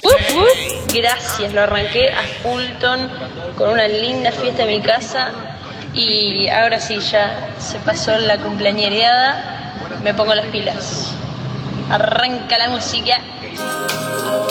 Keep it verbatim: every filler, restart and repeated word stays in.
Uf, uf. Gracias, lo arranqué a Fulton con una linda fiesta en mi casa y ahora sí, ya se pasó la cumpleañereada, me pongo las pilas. Arranca la música.